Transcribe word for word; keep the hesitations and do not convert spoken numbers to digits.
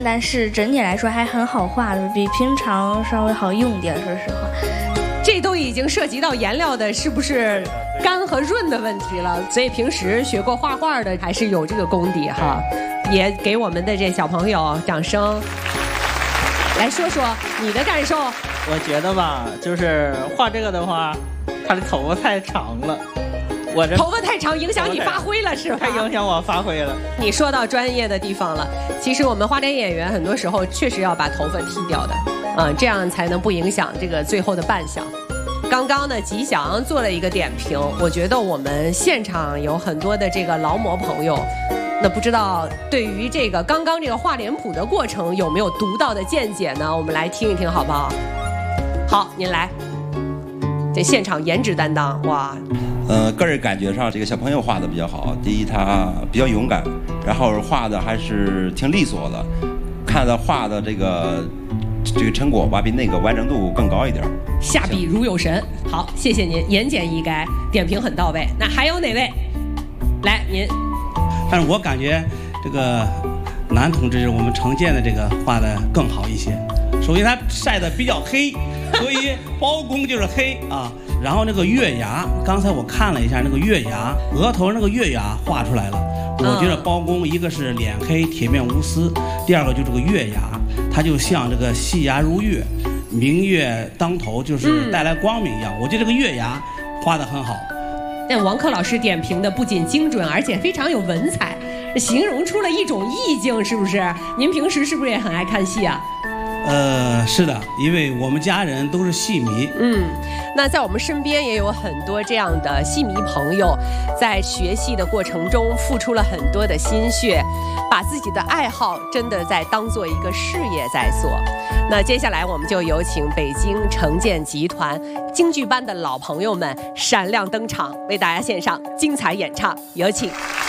但是整体来说还很好画的，比平常稍微好用点，说实话。 这都已经涉及到颜料的是不是干和润的问题了，所以平时学过画画的还是有这个功底哈。也给我们的这小朋友掌声，来说说你的感受。 我觉得吧，就是画这个的话，他的头发太长了。我这头发太长影响你发挥了是吧？ 太影响我发挥了。 你说到专业的地方了，其实我们花脸演员很多时候确实要把头发剃掉的，嗯，这样才能不影响这个最后的扮相。刚刚呢，吉祥做了一个点评，我觉得我们现场有很多的这个劳模朋友，那不知道对于这个刚刚这个画脸谱的过程有没有独到的见解呢？我们来听一听好不好？好，您来。这现场颜值担当，哇！ 呃，个人感觉上，这个小朋友画的比较好。第一，他比较勇敢，然后画的还是挺利索的，看到画的这个这个成果吧，比那个完整度更高一点。 下笔如有神。好，谢谢您，言简意赅，点评很到位。那还有哪位？来，您。 但是我感觉这个男同志，我们常见的这个画的更好一些。首先他晒得比较黑，所以包公就是黑啊。然后那个月牙，刚才我看了一下那个月牙，额头那个月牙画出来了。我觉得包公一个是脸黑铁面无私，第二个就这个月牙，它就像这个细牙如月，明月当头，就是带来光明一样。我觉得这个月牙画得很好。 那王克老师点评的不仅精准，而且非常有文采，形容出了一种意境，是不是？您平时是不是也很爱看戏啊？ 呃，是的，因为我们家人都是戏迷。 嗯，那在我们身边也有很多这样的戏迷朋友，在学戏的过程中付出了很多的心血，把自己的爱好真的在当做一个事业在做。那接下来我们就有请北京城建集团京剧班的老朋友们闪亮登场，为大家献上精彩演唱，有请。